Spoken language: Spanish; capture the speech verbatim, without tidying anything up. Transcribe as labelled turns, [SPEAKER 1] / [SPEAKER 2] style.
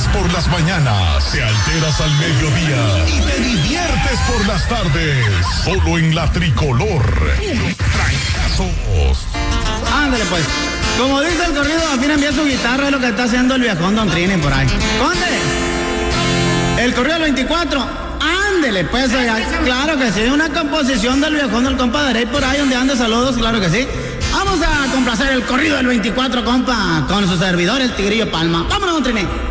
[SPEAKER 1] amantes por las mañanas, te alteras al mediodía y te diviertes por las tardes. Solo en la Tricolor. Unos trancazos.
[SPEAKER 2] Ándale pues. Como dice el corrido, afina bien su guitarra, es lo que está haciendo el viejón Don Trini por ahí. ¡Conde! El corrido del veinticuatro. Ándele pues, oiga. Claro que sí, una composición del viejón del compa de Rey por ahí donde ande saludos, claro que sí. Vamos a complacer el corrido del veinticuatro, compa, con su servidor, el Tigrillo Palma. ¡Vámonos, Don Trini!